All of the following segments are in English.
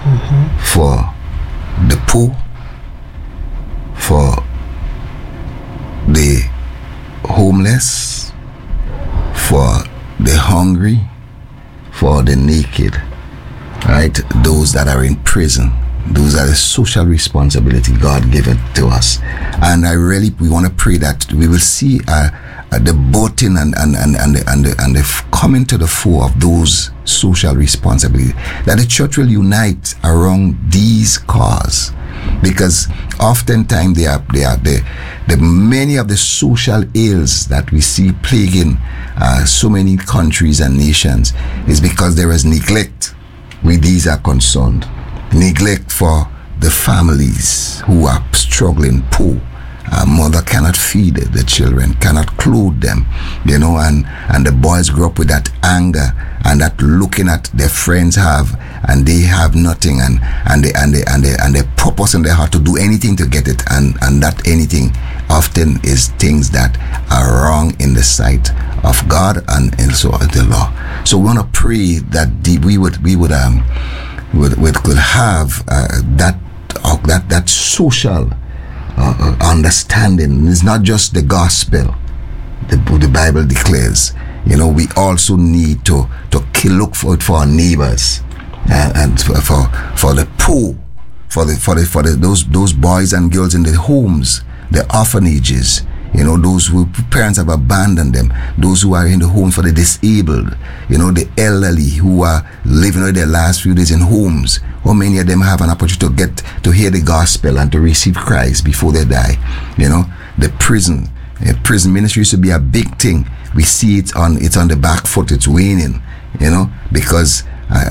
for the poor, for the homeless, for the hungry, for the naked, right? Those that are in prison. Those are the social responsibility God given to us. And we want to pray that we will see the voting and the coming to the fore of those social responsibility, that the church will unite around these cause, because oftentimes they are the many of the social ills that we see plaguing so many countries and nations is because there is neglect where these are concerned. Neglect for the families who are struggling, poor. A mother cannot feed the children, cannot clothe them, and the boys grow up with that anger and that looking at their friends have and they have nothing, and the purpose in their heart to do anything to get it, and that anything often is things that are wrong in the sight of God and also of the law. So we want to pray that we could have that social understanding. It's not just the gospel. The Bible declares, we also need to look for our neighbors and for the poor, for those boys and girls in the homes, the orphanages. Those who parents have abandoned them, those who are in the home for the disabled, the elderly who are living their last few days in homes. How many of them have an opportunity to get to hear the gospel and to receive Christ before they die? The prison ministry used to be a big thing. We see it's on the back foot. It's waning, because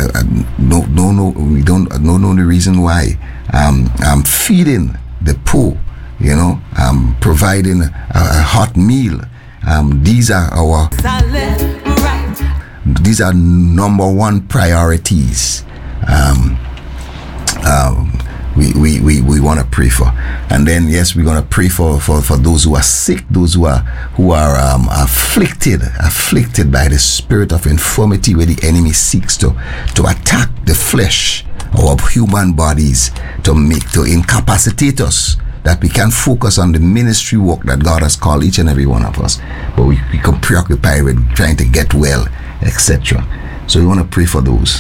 we don't know the reason why. I'm feeding the poor. Providing a hot meal. These are number one priorities. We want to pray for, and then yes, we're going to pray for those who are sick, those who are afflicted by the spirit of infirmity, where the enemy seeks to attack the flesh of human bodies, to incapacitate us, that we can focus on the ministry work that God has called each and every one of us, but we become preoccupied with trying to get well, etc. So we want to pray for those.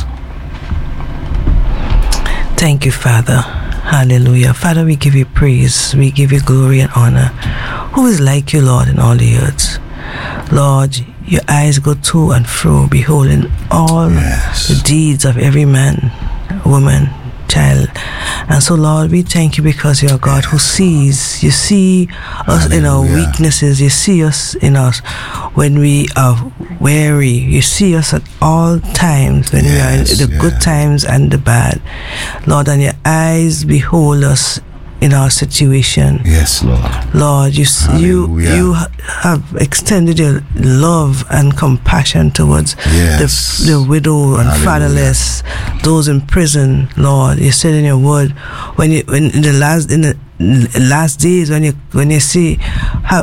Thank you, Father. Hallelujah. Father, we give you praise, we give you glory and honor. Who is like you, Lord, in all the earth? Lord, your eyes go to and fro, beholding all the deeds of every man, woman, child. And so, Lord, we thank you because you're a God who sees. You see us in our weaknesses. You see us when we are weary. You see us at all times, when we are in the good times and the bad. Lord, and your eyes behold us in our situation. Yes, Lord. Lord, you have extended your love and compassion towards the widow and fatherless, those in prison. Lord, you said in your word, when in the last days, when you see how,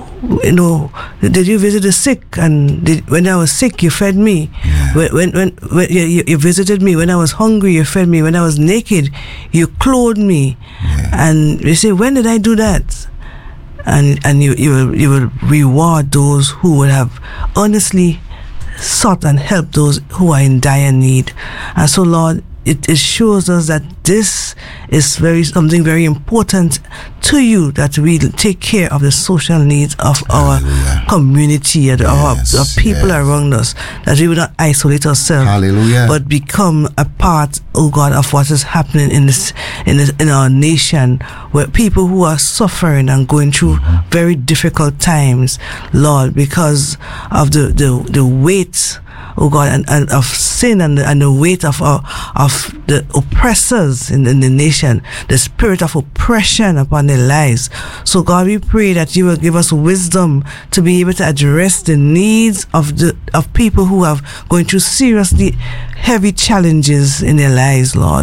did you visit the sick? And when I was sick, you fed me. When you visited me, when I was hungry, you fed me. When I was naked, you clothed me. And you say, when did I do that? And you will reward those who would have honestly sought and helped those who are in dire need. And so, Lord, it shows us that this is something very important to you, that we take care of the social needs of our community and our people around us, that we will not isolate ourselves, but become a part, oh God, of what is happening in our nation, where people who are suffering and going through very difficult times, Lord, because of the weight, oh God, and of sin and the weight of the oppressors in the nation, the spirit of oppression upon their lives. So God, we pray that you will give us wisdom to be able to address the needs of people who are going through seriously heavy challenges in their lives, Lord.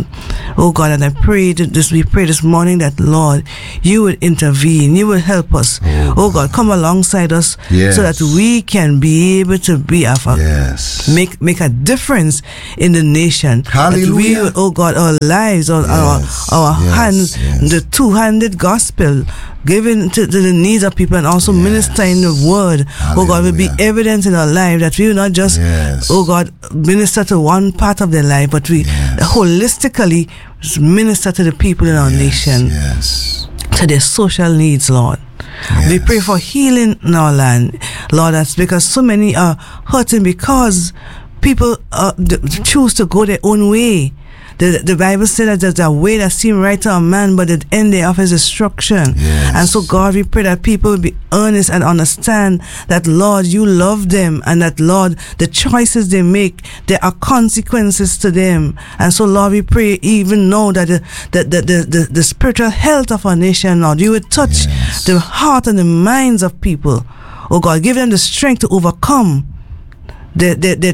Oh God, and we pray this morning that, Lord, you would intervene, you will help us. Oh God, come alongside us so that we can be able to be make a difference in the nation. Hallelujah. That we, oh God, our lives, our hands, the two-handed gospel given to the needs of people, and also ministering the word. Hallelujah. Oh God, will be evidence in our life that we will not just, oh God, minister to one part of their life, but we holistically minister to the people in our nation, to their social needs, Lord. We pray for healing in our land, Lord. That's because so many are hurting because people choose to go their own way. The Bible said that there's a way that seems right to a man, but the end thereof is destruction. And so, God, we pray that people will be earnest and understand that, Lord, you love them, and that, Lord, the choices they make, there are consequences to them. And so, Lord, we pray even now that the spiritual health of our nation, Lord, you would touch the heart and the minds of people. Oh God, give them the strength to overcome their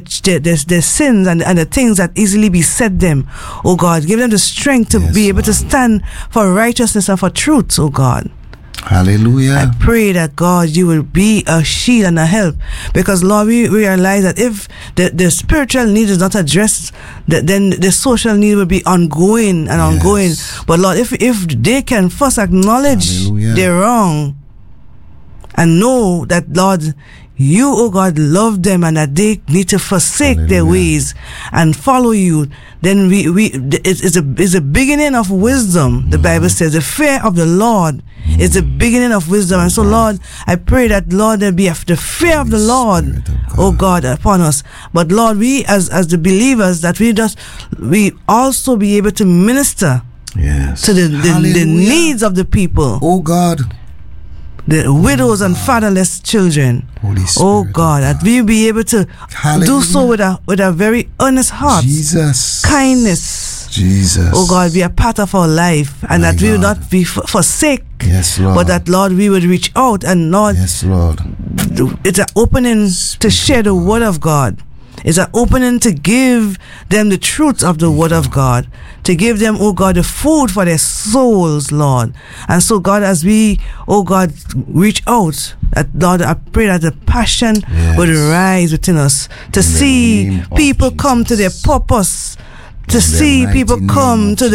sins and the things that easily beset them. Oh God, give them the strength to be able to stand for righteousness and for truth, oh God. Hallelujah. I pray that, God, you will be a shield and a help, because, Lord, we realize that if the spiritual need is not addressed, then the social need will be ongoing and ongoing. But, Lord, if they can first acknowledge their wrong and know that, Lord, you, oh God, love them, and that they need to forsake their ways and follow you, then it's a beginning of wisdom. The Bible says the fear of the Lord is the beginning of wisdom. And so, Lord, I pray that, Lord, there be the fear of the Lord, oh God, upon us. But, Lord, we as the believers, that we also be able to minister to the needs of the people. Oh God, the widows and fatherless children. Holy Spirit, oh God, that we be able to do so with a very earnest heart. Jesus. Kindness. Jesus. Oh God, be a part of our life, and that we will not be forsake. Yes, Lord. But that, Lord, we would reach out, and, Lord, yes, Lord, it's an opening to share the word of God. It's an opening to give them the truth of the word of God, to give them, oh God, the food for their souls, Lord. And so, God, as we, oh God, reach out, that, Lord, I pray that the passion would rise within us to see people come to their purpose, to see people come to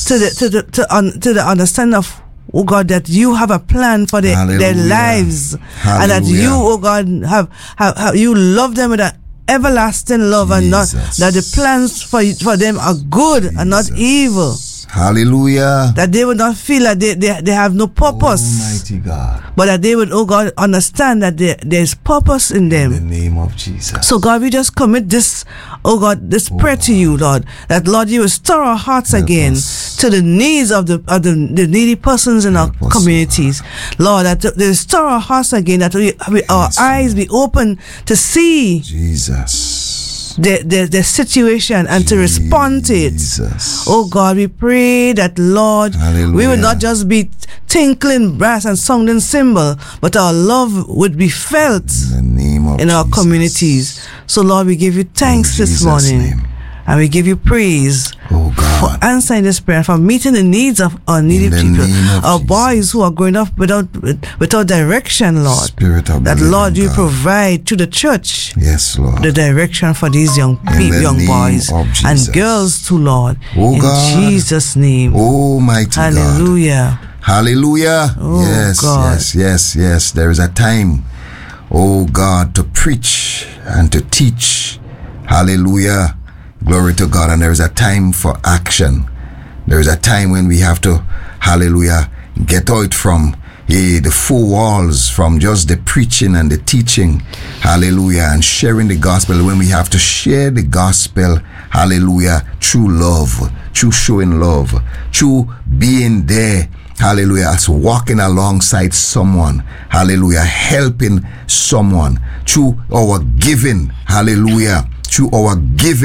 the understanding of, oh God, that you have a plan for their lives, and that you, oh God, have you love them with an everlasting love, and not that the plans for them are good and not evil. Hallelujah. That they would not feel that they have no purpose. Almighty God. But that they would, oh God, understand that there's purpose in them. In the name of Jesus. So, God, we just commit this, oh God, this prayer to you, Lord. That, Lord, you will stir our hearts again to the needs of the needy persons in our communities. Lord, that they stir our hearts again, that our eyes be open to see the situation and to respond to it. Oh God, we pray that, Lord, we will not just be tinkling brass and sounding cymbal, but our love would be felt in our communities. So, Lord, we give you thanks this morning. And we give you praise for answering this prayer, for meeting the needs of our needy people, our boys who are growing up without direction, Lord. That, Lord, you provide to the church, yes, Lord, the direction for these young boys and girls too, Lord. In Jesus' name. Almighty Hallelujah. God. Hallelujah. Oh, yes, God. yes. There is a time, oh God, to preach and to teach. Hallelujah. Glory to God. And there is a time for action. There is a time when we have to, hallelujah, get out from the four walls, from just the preaching and the teaching, hallelujah, and sharing the gospel, when we have to share the gospel, hallelujah, through love, through showing love, through being there, hallelujah, as walking alongside someone, hallelujah, helping someone, through our giving, hallelujah, through our giving,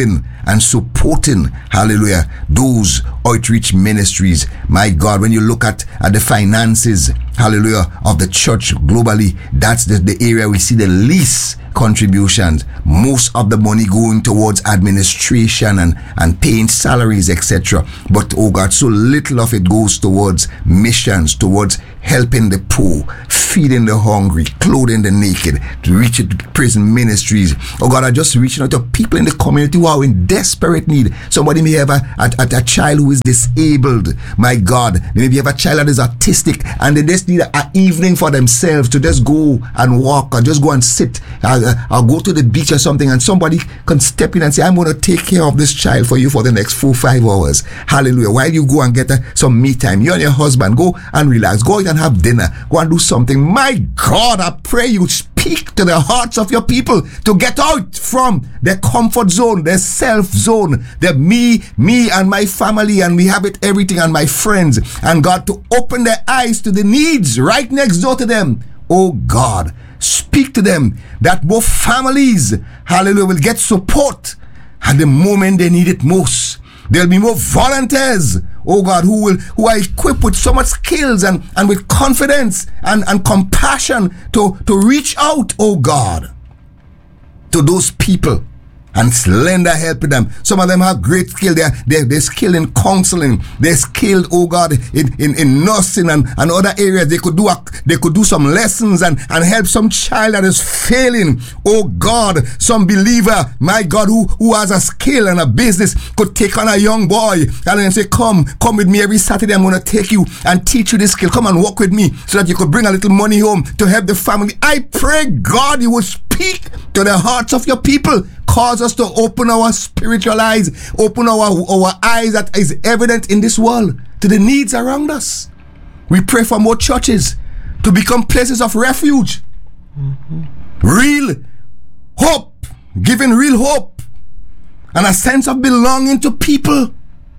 and supporting, hallelujah, those outreach ministries. My God, when you look at the finances, hallelujah, of the church globally, that's the area we see the least contributions. Most of the money going towards administration and paying salaries, etc. But oh God, so little of it goes towards missions, towards helping the poor, feeding the hungry, clothing the naked, to reach it, prison ministries. Oh God, I just reaching out to people in the community who are in desperate need. Somebody may have a child who is disabled. My God, maybe have a child that is autistic and they just need an evening for themselves to just go and walk or just go and sit or go to the beach or something, and somebody can step in and say, I'm going to take care of this child for you for the next 4-5 hours. Hallelujah. While you go and get some me time, you and your husband, go and relax, go out and have dinner, go and do something. My God, I pray you speak to the hearts of your people to get out from their comfort zone, their self zone, their me and my family, and we have it everything, and my friends, and God, to open their eyes to the needs right next door to them. Oh God, speak to them that both families, hallelujah, will get support at the moment they need it most. There'll be more volunteers, oh God, who are equipped with so much skills and with confidence and compassion to reach out, oh God, to those people and lend a help to them. Some of them have great skill. They're skilled in counseling. They're skilled, oh God, in nursing and other areas. They could do some lessons and help some child that is failing. Oh God, some believer, my God, who has a skill and a business could take on a young boy and then say, come with me every Saturday. I'm going to take you and teach you this skill. Come and walk with me so that you could bring a little money home to help the family. I pray, God, you will speak to the hearts of your people. Cause us to open our spiritual eyes, open our eyes that is evident in this world to the needs around us. We pray for more churches to become places of refuge. Real hope, giving real hope and a sense of belonging to people.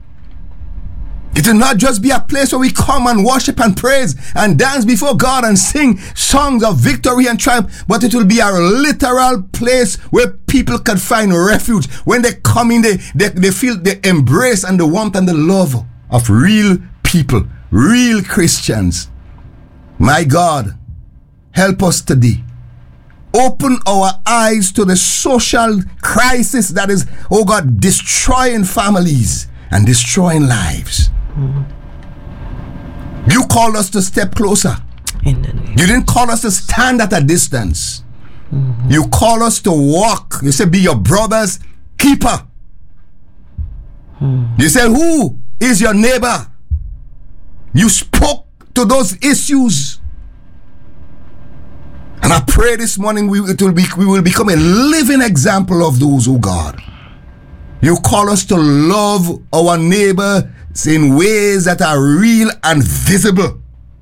It will not just be a place where we come and worship and praise and dance before God and sing songs of victory and triumph, but it will be a literal place where people can find refuge. When they come in, they feel the embrace and the warmth and the love of real people, real Christians. My God, help us today. Open our eyes to the social crisis that is, oh God, destroying families and destroying lives. You called us to step closer. You didn't call us to stand at a distance. You call us to walk. You said, be your brother's keeper. You said, who is your neighbor? You spoke to those issues. And I pray this morning we will become a living example of those, oh God. You call us to love our neighbor in ways that are real and visible.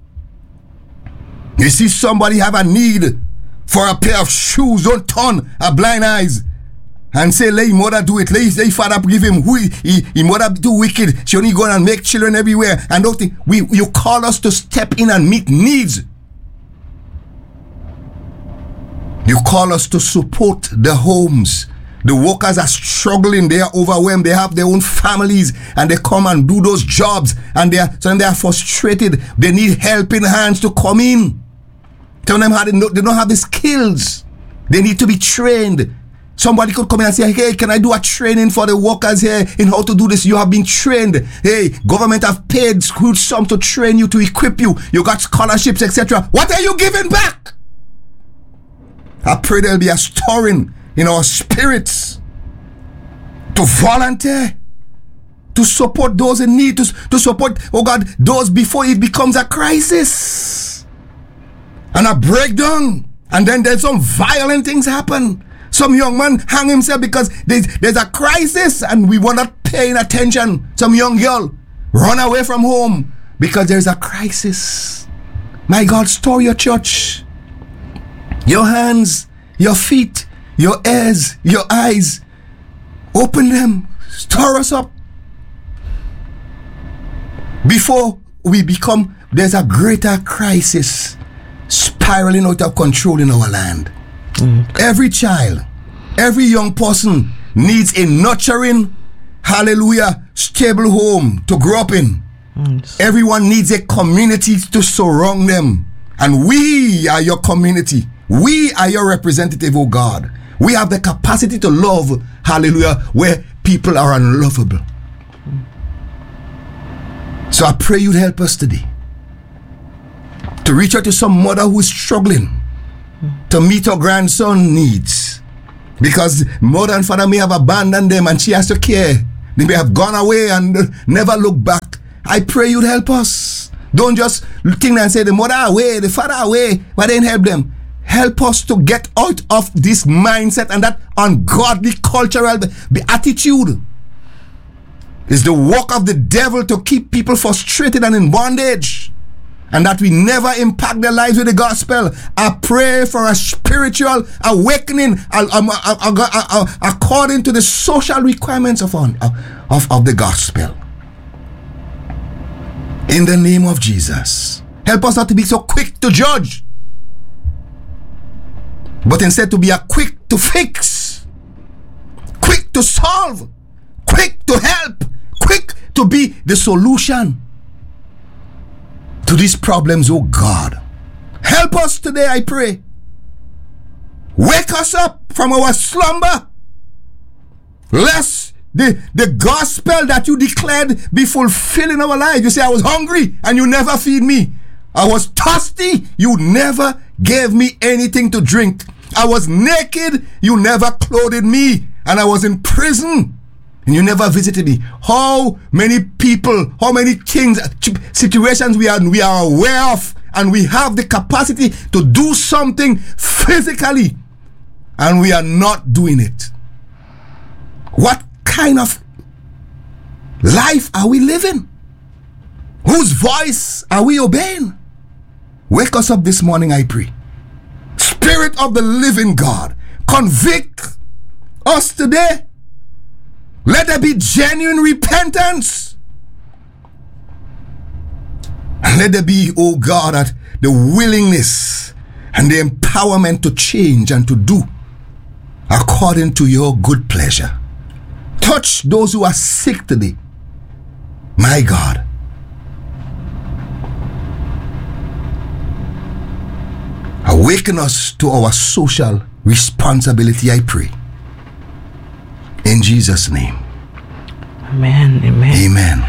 You see somebody have a need for a pair of shoes, don't turn a blind eyes and say, let your mother do it, let your father give him who he mother too wicked, she only go and make children everywhere, and don't think you call us to step in and meet needs. You call us to support the homes. The workers are struggling, they are overwhelmed, they have their own families, and they come and do those jobs, and they are frustrated. They need helping hands to come in. Tell them how they don't have the skills. They need to be trained. Somebody could come in and say, hey, can I do a training for the workers here in how to do this? You have been trained. Hey, government have paid huge sum to train you, to equip you. You got scholarships, etc. What are you giving back? I pray there'll be a stirring in our spirits to volunteer, to support those in need, to support, oh God, those before it becomes a crisis and a breakdown, and then there's some violent things happen. Some young man hang himself because there's a crisis and we were not paying attention. Some young girl run away from home because there's a crisis. My God, store your church, your hands, your feet, your ears, your eyes. Open them. Stir us up. Before we become, there's a greater crisis spiraling out of control in our land. Every child, every young person needs a nurturing, hallelujah, stable home to grow up in. Everyone needs a community to surround them. And we are your community. We are your representative, oh God. We have the capacity to love, hallelujah, where people are unlovable. So I pray you'd help us today to reach out to some mother who is struggling to meet her grandson needs, because mother and father may have abandoned them and she has to care. They may have gone away and never look back. I pray you'd help us. Don't just think and say the mother away, the father away, but then help them. Help us to get out of this mindset and that ungodly cultural attitude. It's the work of the devil to keep people frustrated and in bondage, and that we never impact their lives with the gospel. I pray for a spiritual awakening according to the social requirements of the gospel. In the name of Jesus, help us not to be so quick to judge, but instead to be quick to fix, quick to solve, quick to help, quick to be the solution to these problems, oh God. Help us today, I pray. Wake us up from our slumber, lest the gospel that you declared be fulfilled in our lives. You say, I was hungry and you never feed me. I was thirsty, you never gave me anything to drink. I was naked, you never clothed me. And I was in prison and you never visited me. How many people, how many things, situations we are aware of, and we have the capacity to do something physically, and we are not doing it. What kind of life are we living? Whose voice are we obeying? Wake us up this morning, I pray. Spirit of the living God, convict us today. Let there be genuine repentance. And let there be, oh God, that the willingness and the empowerment to change and to do according to your good pleasure. Touch those who are sick today, my God. Awaken us to our social responsibility, I pray. In Jesus' name. Amen. Amen. Amen.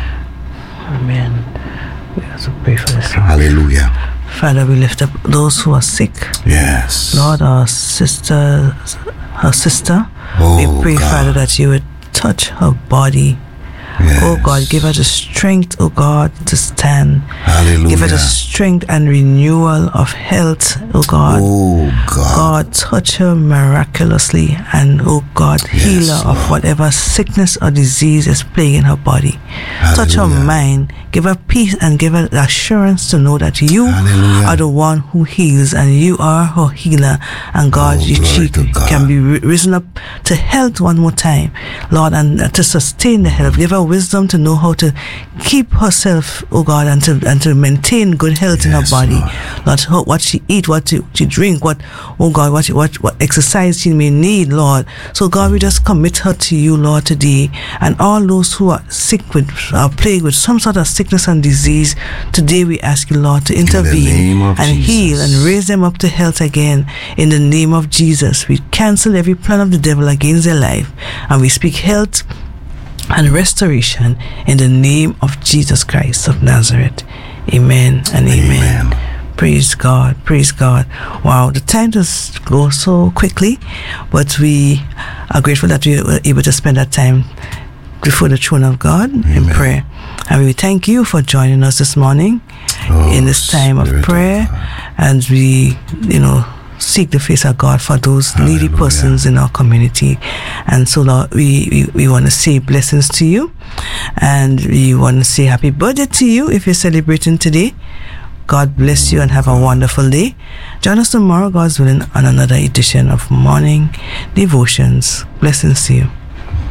Amen. We also pray for this. Hallelujah. Father, we lift up those who are sick. Yes. Lord, her sister. Oh, we pray, God. Father, that you would touch her body. Yes. Oh God, give her the strength, oh God, to stand. Hallelujah. Give her the strength and renewal of health, oh God. Oh God. God, touch her miraculously, and oh God, heal her of whatever sickness or disease is plaguing her body. Hallelujah. Touch her mind, give her peace and give her the assurance to know that you Hallelujah. are the one who heals, and you are her healer. And God, she can be risen up to health one more time, Lord, and to sustain the health. Give her wisdom to know how to keep herself, oh God, and to maintain good health in her body. Lord, what she eat, what she drink, what exercise she may need, Lord. So God, we just commit her to you, Lord, today. And all those who are sick are plagued with some sort of sickness and disease, today we ask you, Lord, to intervene and heal and raise them up to health again. In the name of Jesus, we cancel every plan of the devil against their life, and we speak health and restoration in the name of Jesus Christ of Nazareth. Amen and amen. Praise God. Praise God. Wow, the time does go so quickly, but we are grateful that we were able to spend that time before the throne of God in prayer. And we thank you for joining us this morning in this time of prayer, and we, seek the face of God for those needy persons in our community. And so, Lord, we want to say blessings to you, and we want to say happy birthday to you if you're celebrating today. God bless you and have a wonderful day. Join us tomorrow, God's willing, on another edition of Morning Devotions. Blessings to you.